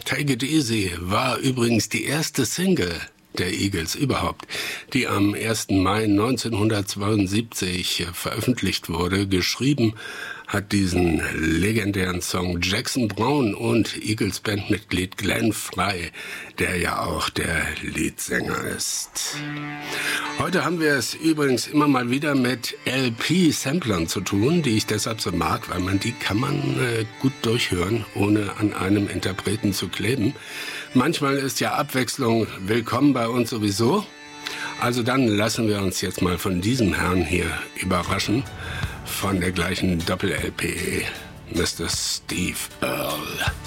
Take It Easy war übrigens die erste Single der Eagles überhaupt, die am 1. Mai 1972 veröffentlicht wurde. Geschrieben hat diesen legendären Song Jackson Browne und Eagles-Bandmitglied Glenn Frey, der ja auch der Leadsänger ist. Heute haben wir es übrigens immer mal wieder mit LP-Samplern zu tun, die ich deshalb so mag, weil die kann man gut durchhören, ohne an einem Interpreten zu kleben. Manchmal ist ja Abwechslung willkommen bei uns sowieso. Also dann lassen wir uns jetzt mal von diesem Herrn hier überraschen, von der gleichen Doppel-LP, Mr. Steve Earle.